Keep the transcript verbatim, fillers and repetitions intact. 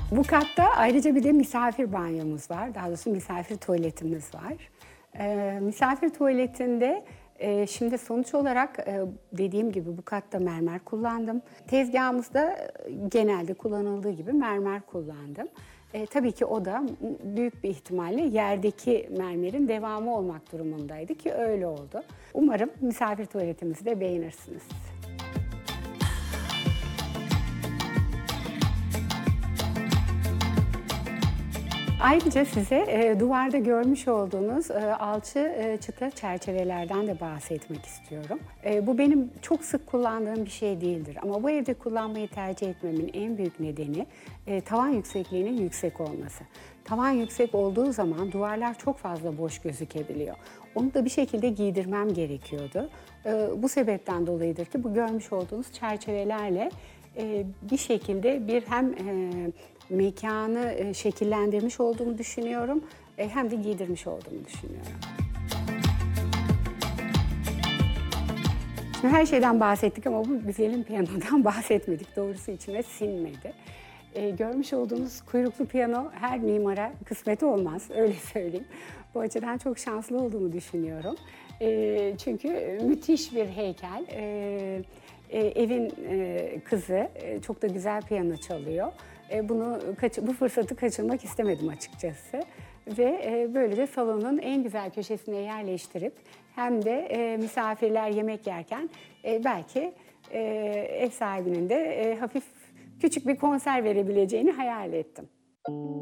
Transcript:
Bu katta ayrıca bir de misafir banyomuz var. Daha doğrusu misafir tuvaletimiz var. Ee, misafir tuvaletinde e, şimdi sonuç olarak e, dediğim gibi bu katta mermer kullandım. Tezgahımızda e, genelde kullanıldığı gibi mermer kullandım. E, tabii ki o da büyük bir ihtimalle yerdeki mermerin devamı olmak durumundaydı ki öyle oldu. Umarım misafir tuvaletimizi de beğenirsiniz. Ayrıca size e, duvarda görmüş olduğunuz e, alçı e, çıta çerçevelerden de bahsetmek istiyorum. E, bu benim çok sık kullandığım bir şey değildir ama bu evde kullanmayı tercih etmemin en büyük nedeni e, tavan yüksekliğinin yüksek olması. Tavan yüksek olduğu zaman duvarlar çok fazla boş gözükebiliyor. Onu da bir şekilde giydirmem gerekiyordu. E, bu sebepten dolayıdır ki bu görmüş olduğunuz çerçevelerle e, bir şekilde bir hem e, mekanı e, şekillendirmiş olduğumu düşünüyorum, e, hem de giydirmiş olduğumu düşünüyorum. Şimdi her şeyden bahsettik ama bu güzelim piyanodan bahsetmedik. Doğrusu içime sinmedi. E, görmüş olduğunuz kuyruklu piyano her mimara kısmet olmaz, öyle söyleyeyim. Bu açıdan çok şanslı olduğumu düşünüyorum. E, çünkü müthiş bir heykel. E, e, evin e, kızı e, çok da güzel piyano çalıyor. E, bunu bu fırsatı kaçırmak istemedim açıkçası. Ve e, böyle de salonun en güzel köşesine yerleştirip hem de e, misafirler yemek yerken e, belki e, ev sahibinin de e, hafif küçük bir konser verebileceğini hayal ettim.